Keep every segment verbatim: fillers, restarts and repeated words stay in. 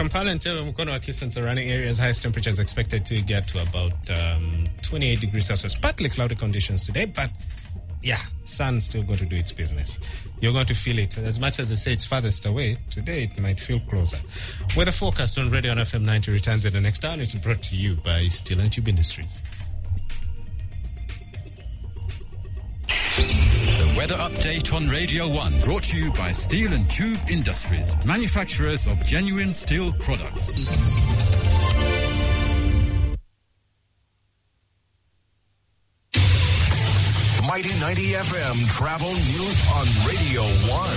Kampala and Mukono Wakiso and surrounding areas, highest temperatures expected to get to about um, twenty-eight degrees Celsius. Partly cloudy conditions today, but yeah, sun's still going to do its business. You're going to feel it. As much as they say it's farthest away, today it might feel closer. Weather forecast on Radio on F M ninety returns in the next hour. It is brought to you by Steel and Tube Industries. The weather update on Radio one, brought to you by Steel and Tube Industries, manufacturers of genuine steel products. Mighty ninety F M travel news on Radio one.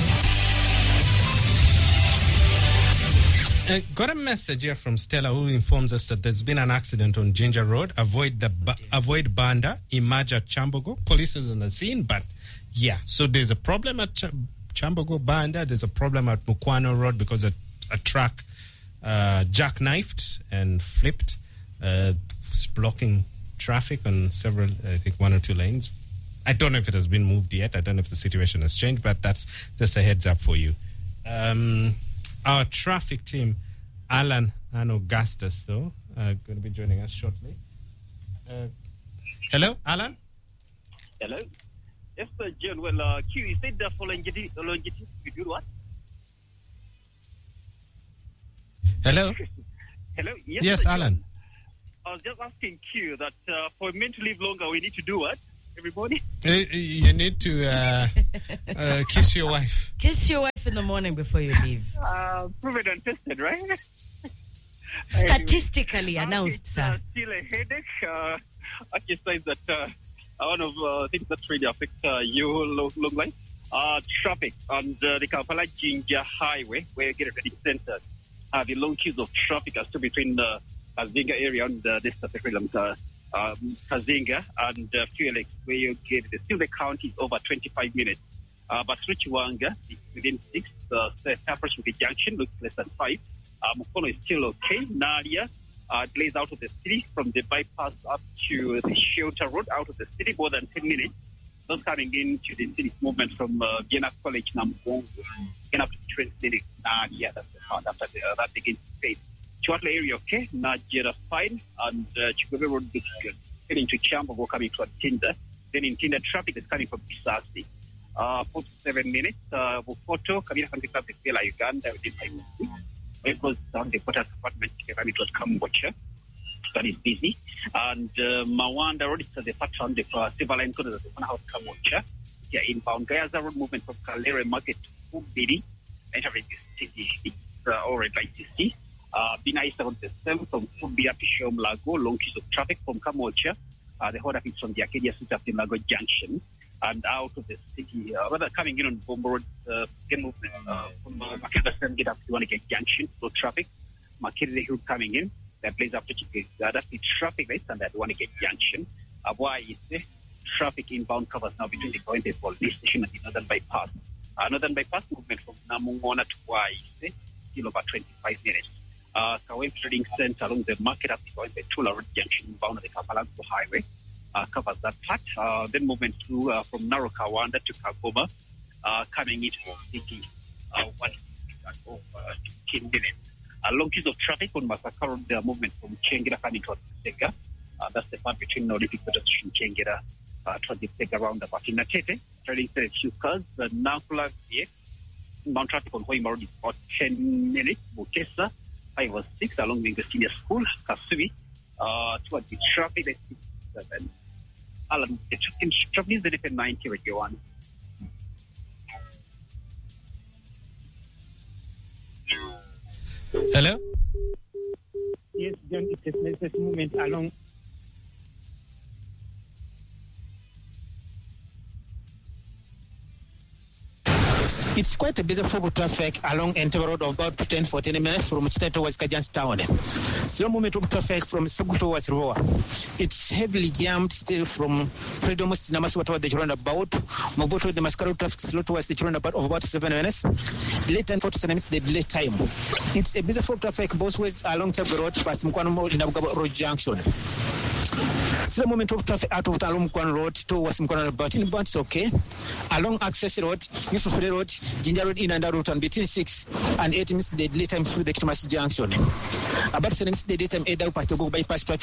Uh, got a message here from Stella, who informs us that there's been an accident on Ginger Road. Avoid the ba- avoid Banda, Imaja, Chambogo. Police is on the scene, but yeah. So there's a problem at Ch- Chambogo, Banda. There's a problem at Mukwano Road because a, a truck uh, jackknifed and flipped, uh, blocking traffic on several, I think, one or two lanes. I don't know if it has been moved yet. I don't know if the situation has changed, but that's just a heads up for you. Um, our traffic team, Alan and Augustus, though, are going to be joining us shortly. Uh, hello, Alan? Hello. Yes, sir, John. Well, uh, Q, you said that for longevity, longevity, you do what? Hello? Hello? Yes, yes sir, Alan. I was just asking Q that uh, for men to live longer, we need to do what? Everybody? Uh, you need to uh, uh, kiss your wife. Kiss your wife in the morning before you leave. Uh, proven and tested, right? Statistically announced, it's, sir. Uh, still a headache. Uh, exercise that uh, one of uh, things that really affect uh, you long, long life. Uh, traffic on uh, the Kampala Jinja Highway, where you get a ready center. Uh, the long queues of traffic are still between the Kazinga area and uh, this particular uh, um, Kazinga and uh, Fuelex, where you get it. Still the count is over twenty-five minutes. Uh, but Ruchiwanga is within six. Uh, Tapers with the junction looks less than five. Uh, Mukono is still okay. Nadia uh, delays out of the city from the bypass up to the Shelter Road out of the city, more than ten minutes. Those coming into the city's movement from uh, Vienna College, Nampongo, getting up to train city. Nadia, that's the count after the, uh, that begins to fade. Chwatla area, okay. Najera fine. And uh, Chikobe Road looks good. Heading to Chambogo, coming to Tinda. Then in Tinda, traffic is coming from Bisasi. Uh, forty-seven minutes. Uh, Bukoto, Kabila Country Club, Vela, Uganda, within five minutes. It goes down the quarters apartment, it was Kambocha. That is busy. And uh, Mawanda Road is the factor on the uh, Silver Line Corner, the one house Kambocha. Yeah, inbound Gaza Road movement from Kalere Market to Bidi, entering the city. It's uh, already like to see. Uh, Bina is around the same from Kubia to Shom Lago, long queues of traffic from Kambocha. Uh, the whole of it's from the Acadia City in Lago Junction. And out of the city, uh, rather coming in on Bombo Road, uh, get movement uh, from uh, Makeda get up to Wanaka Junction, so traffic. Makeda Hill coming in, that plays up to Chike. Uh, that's the traffic lights and that Wanaka Junction. Uh, why is the traffic inbound covers now between the Cointe police station and the Northern Bypass? Uh, Northern Bypass movement from Namungona to Wai is still over twenty-five minutes. Uh, Kawen Trading Center along the market up to Cointe Tula Road Junction, inbound on the Kapalango Highway. Uh, covers that part. Uh, then movement through uh, from Narrow Kawanda to Kagoma, uh, coming into the city, uh, one over fifteen minutes. A long queues of traffic on Masaka Road, the movement from Chengera coming to Sega. Uh, that's the part between Olympic Station Chengera uh, to the Sega roundabout. In Natete, trading a few cars, the Nampula, yeah, Mount traffic on Hoima Road is about ten minutes. Bukesa, five or six along with the senior school, Kasui, uh, towards the traffic, that's seven. Alan, the traffic is the ninety Radio one. Hello? Yes, John, it's a latest movement along. It's quite a busy focal traffic along Entebbe Road of about ten to fourteen minutes from Chita towards Kajansi Town. Slow movement of traffic from Sogo towards Roa. It's heavily jammed still from Freedom Namasu towards the roundabout. Moboto the Mascaro traffic slow towards the roundabout of about seven minutes. Delay time forty-seven minutes, the delay time. It's a busy focal traffic both ways along Entebbe Road past Mukwano Mall in Abugabo Road Junction. Still a moment of traffic out of Talum Kwan Road towards Mkwana, but in Bunts, okay. Along Access Road, Yusuf Road, Ginger Road in and out and between six and eight minutes the delay time through the Kitamas Junction. About seven minutes the delay time either by bypass traffic.